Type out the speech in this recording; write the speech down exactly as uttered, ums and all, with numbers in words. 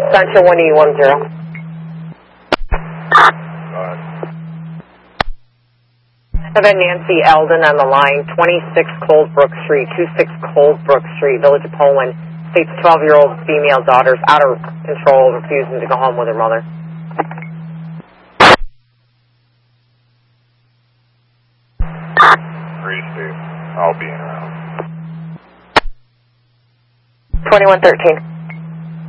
Central one E one zero. I've had Nancy Eldon on the line, twenty-six Coldbrook Street, twenty-six Coldbrook Street, Village of Poland. States twelve-year-old female daughter's out of control, refusing to go home with her mother. Three, Steve. I'll be in around. twenty-one thirteen.